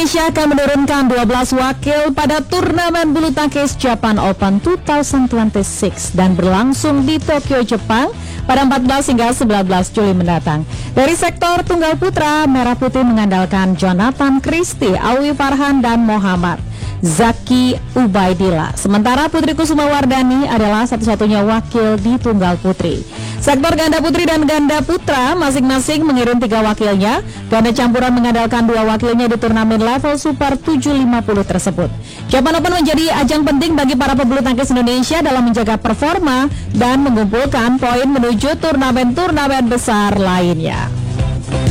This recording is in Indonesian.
Indonesia akan menurunkan 12 wakil pada turnamen bulu tangkis Japan Open 2026 dan berlangsung di Tokyo, Jepang pada 14 hingga 19 Juli mendatang. Dari sektor tunggal putra, Merah Putih mengandalkan Jonathan Christie, Awi Farhan, dan Muhammad Zaki Ubaidillah. Sementara Putri Kusumawardani adalah satu-satunya wakil di tunggal putri. Sektor ganda putri dan ganda putra masing-masing mengirim 3 wakilnya. Ganda campuran mengandalkan 2 wakilnya di turnamen level Super 750 tersebut. Japan Open menjadi ajang penting bagi para pebulu tangkis Indonesia dalam menjaga performa dan mengumpulkan poin menuju turnamen-turnamen besar lainnya.